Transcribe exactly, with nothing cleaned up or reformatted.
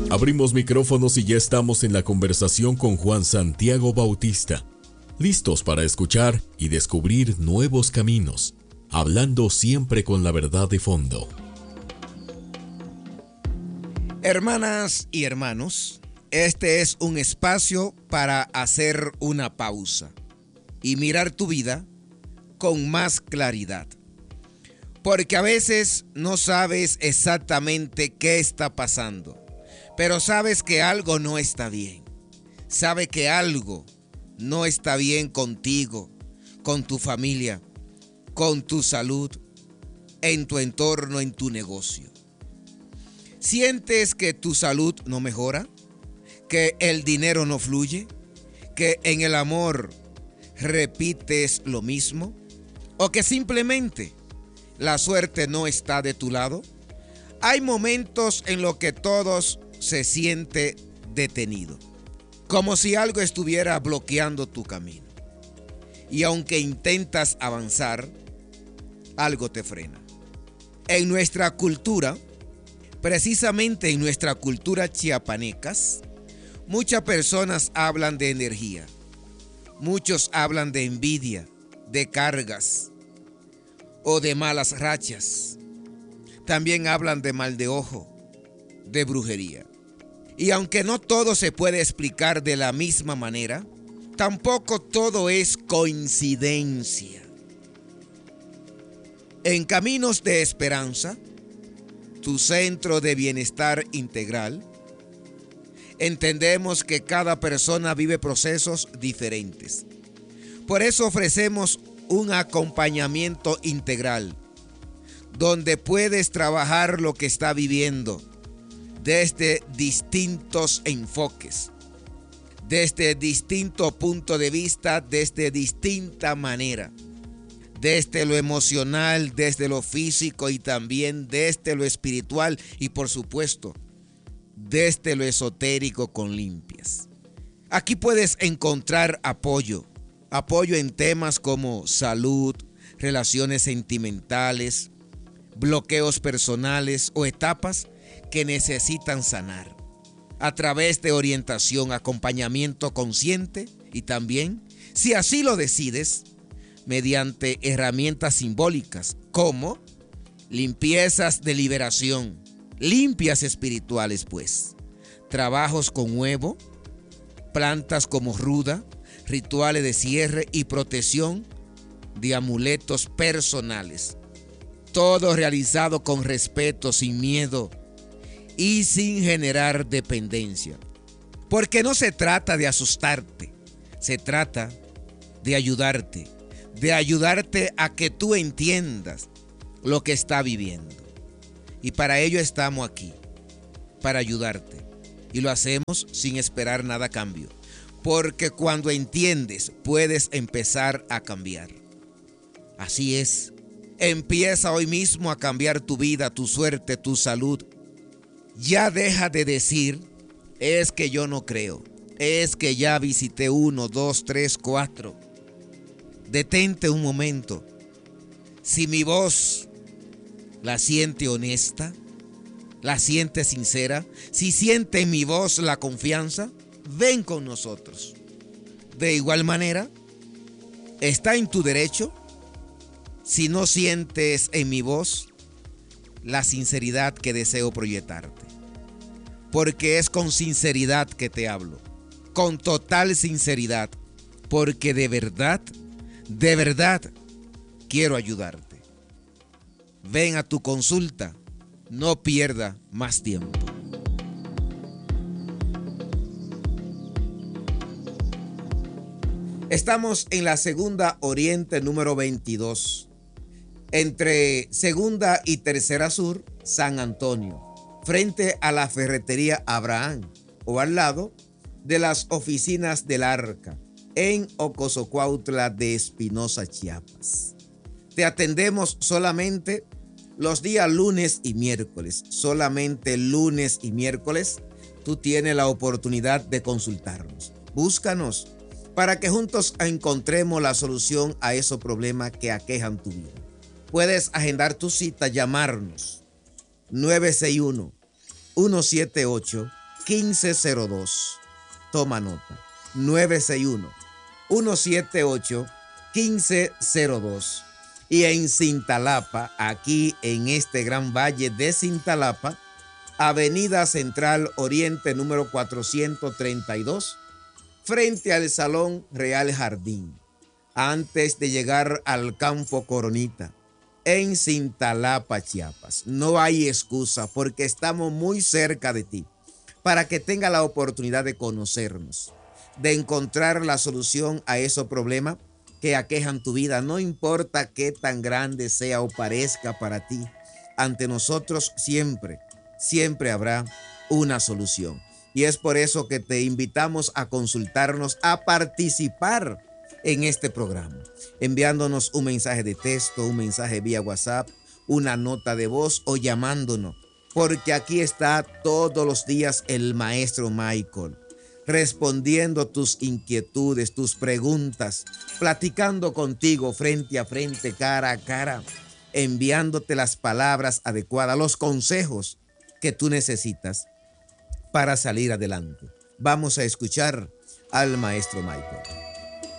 Abrimos micrófonos y ya estamos en la conversación con Juan Santiago Bautista, listos para escuchar y descubrir nuevos caminos, hablando siempre con la verdad de fondo. Hermanas y hermanos, este es un espacio para hacer una pausa y mirar tu vida con más claridad. Porque a veces no sabes exactamente qué está pasando, pero sabes que algo no está bien. Sabes que algo no está bien contigo, con tu familia, con tu salud, en tu entorno, en tu negocio. ¿Sientes que tu salud no mejora? ¿Que el dinero no fluye? ¿Que en el amor repites lo mismo? ¿O que simplemente la suerte no está de tu lado? Hay momentos en los que todos se siente detenido, como si algo estuviera bloqueando tu camino. Y aunque intentas avanzar, algo te frena. En nuestra cultura, precisamente en nuestra cultura chiapanecas, muchas personas hablan de energía. Muchos hablan de envidia, de cargas o de malas rachas. También hablan de mal de ojo, de brujería. Y aunque no todo se puede explicar de la misma manera, tampoco todo es coincidencia. En Caminos de Esperanza, tu centro de bienestar integral, entendemos que cada persona vive procesos diferentes. Por eso ofrecemos un acompañamiento integral, donde puedes trabajar lo que está viviendo desde distintos enfoques, desde distinto punto de vista, desde distinta manera, desde lo emocional, desde lo físico y también desde lo espiritual y por supuesto desde lo esotérico con limpias. Aquí puedes encontrar apoyo, apoyo en temas como salud, relaciones sentimentales, bloqueos personales o etapas que necesitan sanar, a través de orientación, acompañamiento consciente y también, si así lo decides, mediante herramientas simbólicas como limpiezas de liberación, limpias espirituales pues, trabajos con huevo, plantas como ruda, rituales de cierre y protección de amuletos personales. Todo realizado con respeto, sin miedo y sin generar dependencia. Porque no se trata de asustarte, se trata de ayudarte, de ayudarte a que tú entiendas lo que está viviendo. Y para ello estamos aquí, para ayudarte. Y lo hacemos sin esperar nada a cambio. Porque cuando entiendes, puedes empezar a cambiar. Así es. Empieza hoy mismo a cambiar tu vida, tu suerte, tu salud. Ya deja de decir, es que yo no creo. Es que ya visité uno, dos, tres, cuatro. Detente un momento. Si mi voz la siente honesta, la siente sincera, si siente en mi voz la confianza, ven con nosotros. De igual manera, está en tu derecho si no sientes en mi voz la sinceridad que deseo proyectarte. Porque es con sinceridad que te hablo, con total sinceridad, porque de verdad, de verdad quiero ayudarte. Ven a tu consulta, no pierda más tiempo. Estamos en la Segunda Oriente número veintidós, entre Segunda y Tercera Sur, San Antonio, frente a la ferretería Abraham o al lado de las oficinas del Arca, en Ocosocuautla de Espinosa, Chiapas. Te atendemos solamente los días lunes y miércoles. Solamente lunes y miércoles tú tienes la oportunidad de consultarnos. Búscanos para que juntos encontremos la solución a esos problemas que aquejan tu vida. Puedes agendar tu cita, llamarnos nueve seis uno, uno siete ocho, quince cero dos. Toma nota. nueve seis uno, uno siete ocho, quince cero dos. Y en Cintalapa, aquí en este gran valle de Cintalapa, Avenida Central Oriente número cuatrocientos treinta y dos, frente al Salón Real Jardín, antes de llegar al Campo Coronita, en Cintalapa, Chiapas. No hay excusa porque estamos muy cerca de ti para que tenga la oportunidad de conocernos, de encontrar la solución a esos problemas que aquejan tu vida. No importa qué tan grande sea o parezca para ti, ante nosotros siempre, siempre habrá una solución. Y es por eso que te invitamos a consultarnos, a participar en este programa, enviándonos un mensaje de texto, un mensaje vía WhatsApp, una nota de voz o llamándonos, porque aquí está todos los días el maestro Michael, respondiendo tus inquietudes, tus preguntas, platicando contigo frente a frente, cara a cara, enviándote las palabras adecuadas, los consejos que tú necesitas para salir adelante. Vamos a escuchar al maestro Michael.